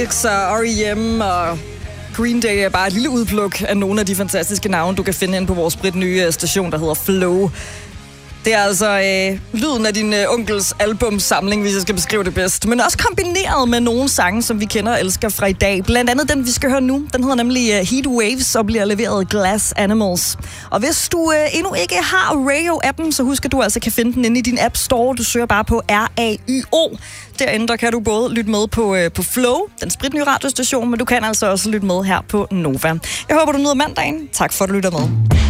Så R.E.M. og Green Day er bare et lille udpluk af nogle af de fantastiske navne, du kan finde ind på vores nye station, der hedder Flow. Det er altså lyden af din onkels albumsamling, hvis jeg skal beskrive det bedst. Men også kombineret med nogle sange, som vi kender og elsker fra i dag. Blandt andet den, vi skal høre nu. Den hedder nemlig Heat Waves og bliver leveret Glass Animals. Og hvis du endnu ikke har Radio-appen, så husk, at du altså kan finde den inde i din App Store. Du søger bare på RAYO. Derinde der kan du både lytte med på Flow, den spritnye radiostation, men du kan altså også lytte med her på Nova. Jeg håber, du nyder mandagen. Tak for, at du lytter med.